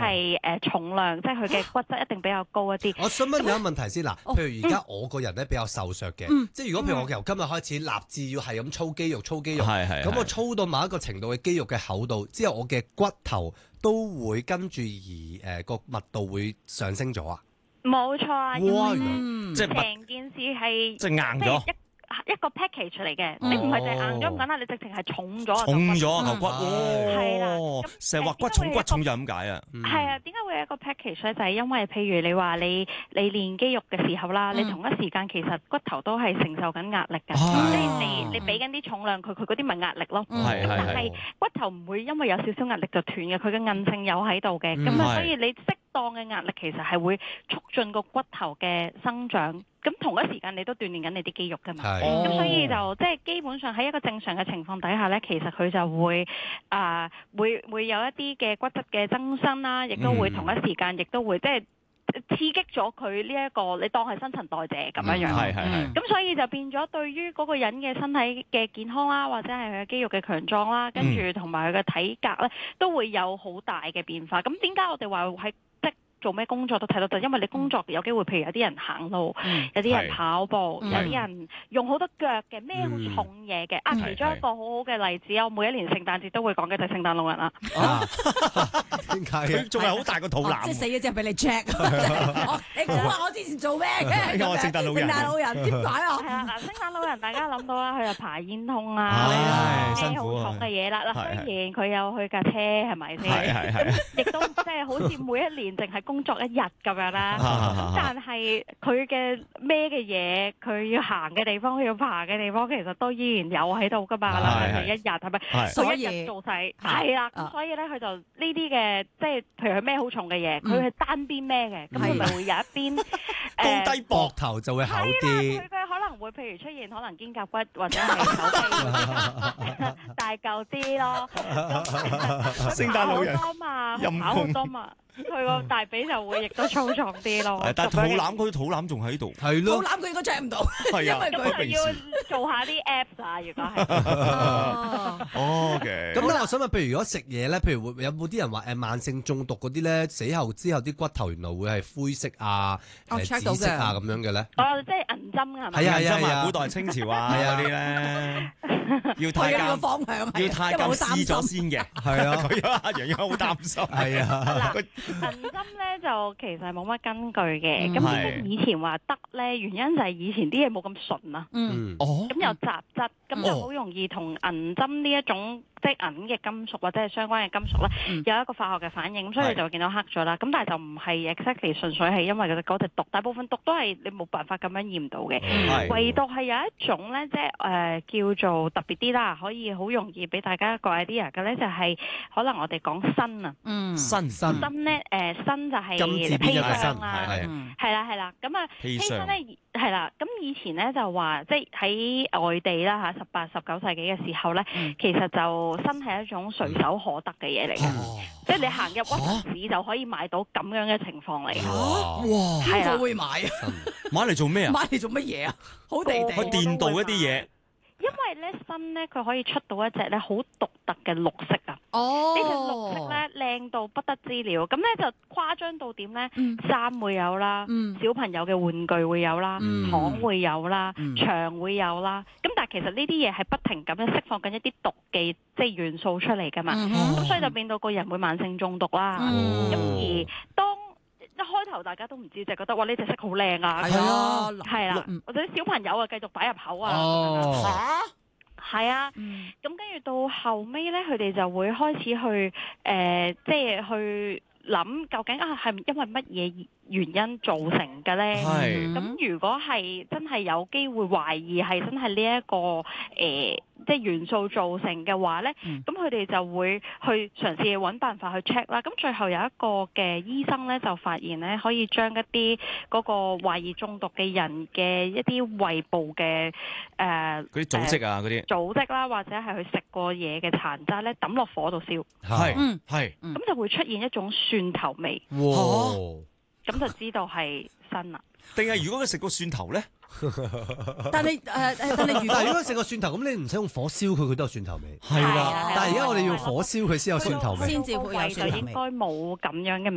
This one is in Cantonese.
係重量，即係佢嘅骨質一定比較高一啲。 我想問你一個問題先嗱，譬如而家我個人咧比較瘦削嘅，即係如果譬如我由今日開始立志要係咁操肌肉，咁我操到某一個程度嘅肌肉嘅厚度之後，我嘅骨頭都會跟住而個密度會上升咗啊？ 冇錯啊！ 哇， 即係成件事係即係硬咗。 一個 package 嚟嘅，你唔係淨係硬咗咁簡單，你直情係重咗。 重咗牛骨， 係啦。 成日話骨重就咁解啊。 係啊，點解會有一個 package 咧？就係因為譬如你話你練肌肉嘅時候啦，你同一時間其實骨頭都係承受緊壓力㗎。即係你俾緊啲重量佢嗰啲咪壓力咯。咁但係骨頭唔會因為有少少壓力就斷嘅，佢嘅韌性有喺度嘅。咁啊，所以你適當嘅壓力其實係會促進個骨頭嘅生長。咁同一時間你都鍛鍊緊你啲肌肉㗎嘛，咁所以就即係基本上喺一個正常嘅情況底下咧，其實佢就會會有一啲嘅骨質嘅增生啦，亦都會同一時間亦都會即係刺激咗佢呢一個你當係新陳代謝咁樣樣，咁所以就變咗對於嗰個人嘅身體嘅健康啦，或者係佢嘅肌肉嘅強壯啦，跟住同埋佢嘅體格咧，都會有好大嘅變化。咁點解我哋話喺做咩工作都睇到，就因為你工作有機會，譬如有啲人行路，有啲人跑步，有啲人用好多腳嘅，孭好重嘢嘅。其中一個好好嘅例子，我每一年聖誕節都會講嘅就係聖誕老人啦。 點解佢仲係好大個肚腩？ 即係死咗之後俾你 check。你估下我之前做咩嘅？ 我聖誕老人。 聖誕老人點解啊？ 係啊，嗱，聖誕老人大家諗到啦，佢就爬煙通啊，孭好重嘅嘢啦。嗱，雖然佢有去架車係咪先？咁亦都即係好似每一年淨係工作一日咁樣啦，咁但係佢嘅孭嘅嘢，佢要行嘅地方，佢要爬嘅地方，其實都依然有喺度噶嘛。嗱，一日係咪？佢一日做晒，係啦。咁所以咧，佢就呢啲嘅，即係譬如佢孭好重嘅嘢，佢係單邊孭嘅，咁佢咪會有一邊高低膊頭就會厚啲。 佢可能會譬如出現可能肩胛骨或者係手臂大嚿啲咯。 聖誕老人跑好多嘛。佢個大髀就會亦都粗壯啲咯， 但係肚腩嗰啲肚腩仲喺度， 係咯， 肚腩佢應該着唔到， 係啊， 咁就要做下啲 apps 啊，如果係。 OK。 咁咧，我想問，譬如如果食嘢咧，譬如會有冇啲人話慢性中毒嗰啲咧，死後之後啲骨頭原來會係灰色啊、紫色啊咁樣嘅咧？ 即係銀針係咪？ 係啊，古代清朝啊嗰啲咧，要太監方向， 要太監試咗先嘅， 係啊， 佢阿楊好擔心， 係啊。 銀針咧就其實冇乜根據嘅，咁點解以前話得咧？原因就係以前啲嘢冇咁純啊，咁有雜質，咁就好容易同銀針呢一種即係銀嘅金屬或者係相關嘅金屬咧，有一個化學嘅反應，咁所以就會見到黑咗啦。咁但係就唔係 exactly 純粹係因為嗰隻毒，大部分毒都係你冇辦法咁樣驗到嘅，唯獨係有一種咧，即係叫做特別啲啦，可以好容易俾大家一個 idea 嘅咧，就係可能我哋講砷啊，砷咧砷就係砒霜啦，係啦，咁啊砒霜咧係啦，咁以前咧就話即係喺外地啦嚇，18、19世紀嘅時候咧，其實就砷係一種隨手可得嘅嘢嚟嘅，即係你行入屈臣氏就可以買到咁樣嘅情況嚟嘅。 哇！邊個會買啊？ 買嚟做咩啊？ 買嚟做乜嘢啊？好地地。 去電鍍一啲嘢。 因為咧砷咧佢可以出到一隻咧好獨特嘅綠色啊！呢隻綠色咧靚到不得之了，咁咧就誇張到點咧？衫會有啦，小朋友嘅玩具會有啦，糖會有啦，腸會有啦。咁但係其實呢啲嘢係不停咁樣釋放緊一啲毒嘅即係元素出嚟㗎嘛，咁所以就變到個人會慢性中毒啦。咁而當一開頭大家都唔知，就覺得哇呢隻色好靚啊，係啦，或者小朋友啊繼續擺入口啊，係啊，咁跟住到後尾咧，佢哋就會開始去即係去諗究竟係因為乜嘢原因造成嘅咧？咁如果係真係有機會懷疑係真係呢一個即係元素造成嘅話咧，咁佢哋就會去嘗試揾辦法去 check 啦。咁最後有一個嘅醫生咧就發現咧，可以將一啲嗰個懷疑中毒嘅人嘅一啲胃部嘅嗰啲組織啊，嗰啲組織啦，或者係佢食過嘢嘅殘渣咧，抌落火度燒，咁就會出現一種蒜頭味。咁就知道係砷啦。 定係如果佢食過蒜頭咧？ 但係如果食個蒜頭，咁你唔使用火燒佢，佢都有蒜頭味。 係啦， 但係而家我哋要火燒佢先有蒜頭味， 先至會有蒜頭味。 應該冇咁樣嘅